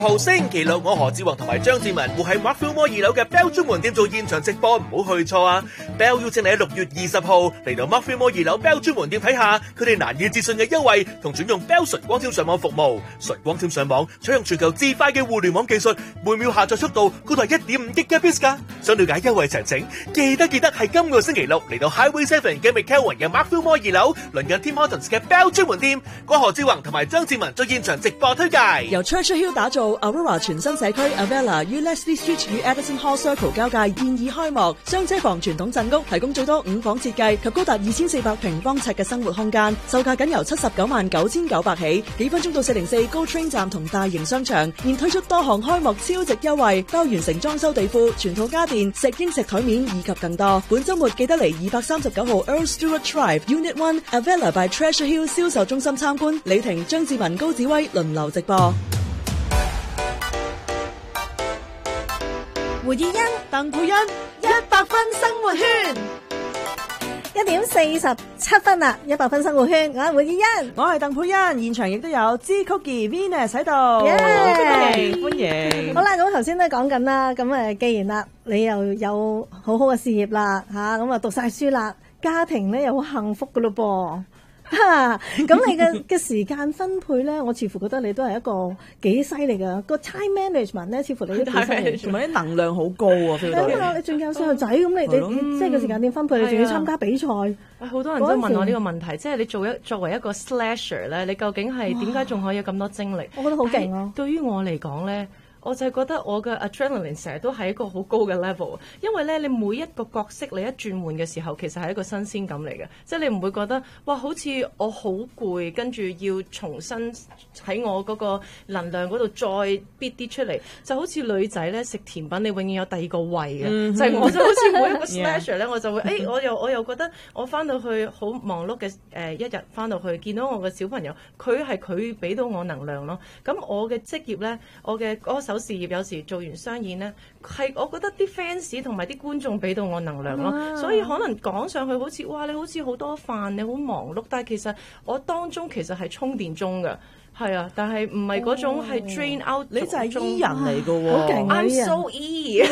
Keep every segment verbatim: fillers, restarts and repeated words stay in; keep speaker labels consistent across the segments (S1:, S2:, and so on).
S1: 號星期六，我何志宏同埋張志文會喺 Markfield Mall 二樓嘅 Bell 專門店做現場直播，唔好去錯啊 ！Bell 邀請你喺六月二十號嚟到 Markfield Mall 二樓 Bell 專門店睇下佢哋難以置信嘅優惠，同轉用 Bell 純光纖上網服務。純光纖上網採用全球至快嘅互聯網技術，每秒下載速度高達一點五 Gigabits 㗎。想了解優惠詳情，記得記得係今個星期六嚟到 Highway Seven 嘅 McKelvin 嘅 Markfield Mall 二樓，鄰近 Tim Hortons 嘅 Bell 專門店，我何志宏同埋張志文做現場直播推介。
S2: 由 Churchill Hill 打造 Aurora 全新社區 Avella 於 Leslie Street 與 Edison Hall Circle 交界現已開幕，雙車房傳統鎮屋提供最多五房設計及高達二千四百平方尺嘅生活空間，售價僅由七十九萬九千九百起，幾分鐘到四零四 Go Train 站同大型商場，現推出多項開幕超值優惠，包完成裝修地庫、全套家電、石英石台面以及更多。本週末記得嚟二百三十九號 Earl Stewart Drive Unit One Avella by Treasure Hill 銷售中心參觀，李婷、張志文、高子威輪流直播。
S3: 胡以欣、
S2: 鄧佩欣，
S3: 一百分生活圈，一點四十七分啦！一百分生活圈，我係胡以欣，
S2: 我係鄧佩欣，現場亦都有支 Cookie Venus 喺度，
S3: 歡
S2: 迎歡迎。
S3: 好啦，咁頭先都講緊啦，咁誒，既然啦，你又有好好嘅事業啦，吓咁啊讀晒書啦，家庭咧又好幸福噶咯噃。哈！咁你嘅嘅時間分配咧，我似乎覺得你都係一個幾犀利嘅個 time management 咧，似乎你都幾犀利，
S2: 同埋啲能量好高啊 feel 到。
S3: 係啊，你仲有細路仔，咁你你即係個時間點分配，你仲要參加比賽。
S4: 好多人都問我呢個問題，即係你做一作為一個 slasher 咧，你究竟係點解仲可以有咁多精力？
S3: 我覺得好勁咯。
S4: 對於我嚟講咧，我就係覺得我嘅 adrenaline 成日都係一個好高嘅 level， 因為咧你每一個角色你一轉換嘅時候，其實係一個新鮮感嚟嘅，即係你唔會覺得哇好似我好攰，跟住要重新喺我嗰個能量嗰度再逼啲出嚟，就好似女仔咧食甜品，你永遠有第二個胃嘅，mm-hmm. 就係我就好似每一個 slasher 咧， yeah. 我就會誒、欸、我又我又覺得我翻到去好忙碌嘅誒、呃、一日翻到去見到我嘅小朋友，佢係佢俾到我能量咯，咁我嘅職業咧，我嘅歌手事業有時做完商演咧，係我覺得啲 fans 同埋啲觀眾俾到我能量咯，啊、所以可能講上去好似哇你好似好多飯，你好忙碌，但係其實我當中其實係充電中嘅。係啊，但係唔係嗰種係 drain out，、哦、
S2: 你就係 E 人嚟㗎喎，
S3: 好勁啊
S4: I'm so E，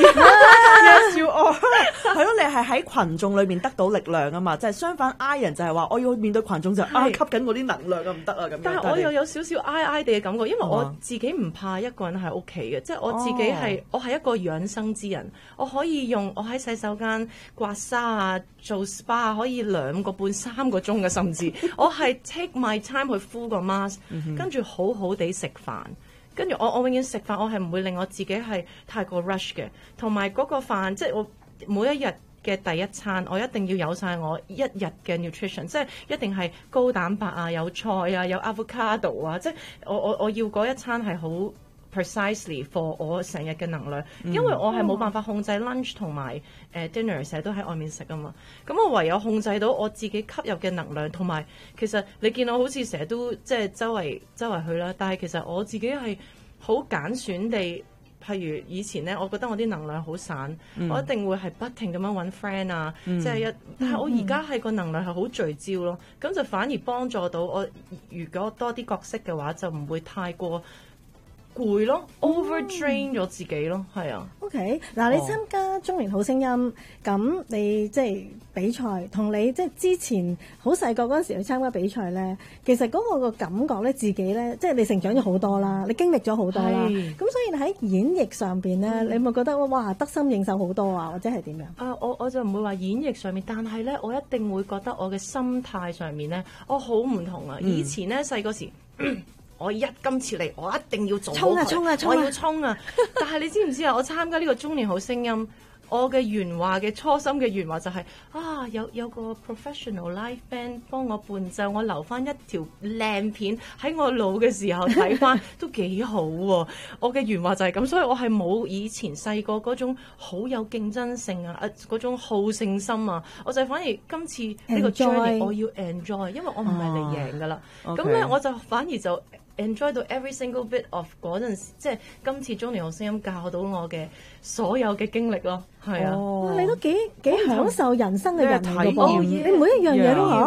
S2: yes you are， 係咯，你係喺群眾裏面得到力量啊嘛，就係、是、相反 I 人就係話我要面對群眾就啊吸緊我啲能量啊唔得啊咁樣。
S4: 但係我又有少少 I I 地嘅感覺，因為我自己唔怕一個人喺屋企嘅，即係我自己係、哦、我係一個養生之人，我可以用我喺洗手間刮痧啊、做 S P A 啊，可以兩個半三個鐘嘅，甚至我係 take my time 去敷個 mask， 跟住好好地食飯，跟住我我永遠食飯，我係唔會令我自己係太過 rush 嘅，同埋嗰個飯即係我每一日嘅第一餐，我一定要有晒我一日嘅 nutrition， 即係一定係高蛋白啊，有菜啊，有 avocado 啊，即係我我我要嗰一餐係好 precisely for 我成日嘅能量，因為我係冇辦法控制 lunch 同埋誒 dinner 成日都喺外面食啊嘛，咁我唯有控制到我自己吸入嘅能量，同埋其實你見我好似成日都即係周圍周圍去啦，但係其實我自己係好揀選地，譬如以前咧，我覺得我啲能量好散、嗯，我一定會係不停咁樣揾 friend 啊，嗯、即係一，但係我而家係個能量係好聚焦咯，咁就反而幫助到我，如果多啲角色嘅話，就唔會太過攰咯 ，overdrain 咗自己咯，係啊。
S3: OK， 嗱，你參加中年好聲音，咁、哦、你即係比賽，同你即係之前好細個嗰陣時去參加比賽咧，其實嗰個個感覺咧，自己咧，即係你成長咗好多啦，你經歷咗好多啦，咁所以你喺演繹上邊咧、嗯，你有冇覺得哇得心應手好多啊，或者係點樣？
S4: 啊，我我就唔會話演繹上面，但係咧，我一定會覺得我嘅心態上面咧，我好唔同啊！嗯、以前咧細個時。我一今次嚟，我一定要做好佢，
S3: 衝啊衝啊衝啊！
S4: 我要衝啊！但係你知唔知啊？我參加呢個中年好聲音，我嘅原話嘅初心嘅原話就係、是、啊，有有個 professional live band 幫我伴奏，我留翻一條靚片喺我老嘅時候睇翻，都幾好喎、啊！我嘅原話就係咁，所以我係冇以前細個嗰種好有競爭性啊，啊嗰種好勝心啊，我就反而今次呢個 journey 我要 enjoy， 因為我唔係嚟贏噶啦，咁、啊、咧、okay. 我就反而就。enjoy 到 every single bit of 嗰陣時，即係今次中年好聲音教到我嘅所有嘅經歷咯，係啊、
S3: 哦，你都幾幾享受人生嘅人嚟嘅噃，
S4: 哦、
S3: 你每一樣嘢都嚇。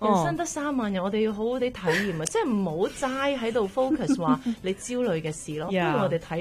S4: 人生得三萬日，我哋要好好地體驗啊！即係唔好齋喺度 focus 話你焦慮嘅事咯，不如我哋睇